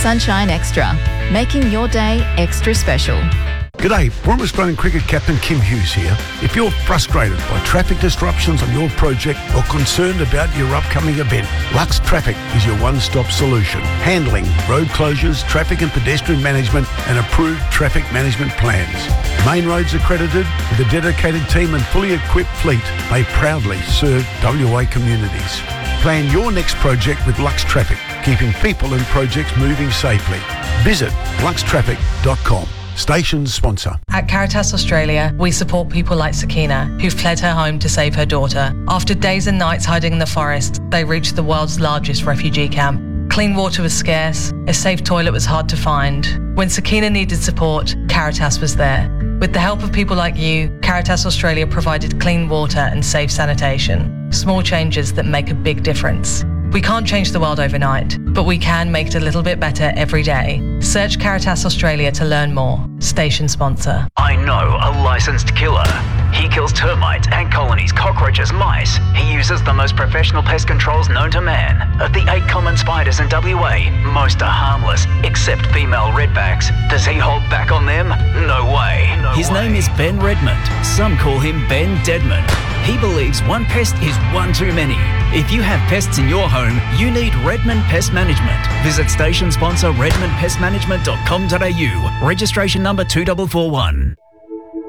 Sunshine Extra, making your day extra special. G'day, former Australian cricket captain Kim Hughes here. If you're frustrated by traffic disruptions on your project or concerned about your upcoming event, Lux Traffic is your one-stop solution. Handling road closures, traffic and pedestrian management and approved traffic management plans. Main roads accredited with a dedicated team and fully equipped fleet, they proudly serve WA communities. Plan your next project with Lux Traffic, keeping people and projects moving safely. Visit luxtraffic.com. Station sponsor. At Caritas Australia, we support people like Sakina, who fled her home to save her daughter. After days and nights hiding in the forest, they reached the world's largest refugee camp. Clean water was scarce, a safe toilet was hard to find. When Sakina needed support, Caritas was there. With the help of people like you, Caritas Australia provided clean water and safe sanitation. Small changes that make a big difference. We can't change the world overnight, but we can make it a little bit better every day. Search Caritas Australia to learn more. Station sponsor. I know a licensed killer. He kills termites, ant colonies, cockroaches, mice. He uses the most professional pest controls known to man. Of the 8 common spiders in WA, most are harmless, except female redbacks. Does he hold back on them? No way. His name is Ben Redmond. Some call him Ben Deadman. He believes one pest is one too many. If you have pests in your home, you need Redmond Pest Management. Visit station sponsor redmondpestmanagement.com.au. Registration number 2441.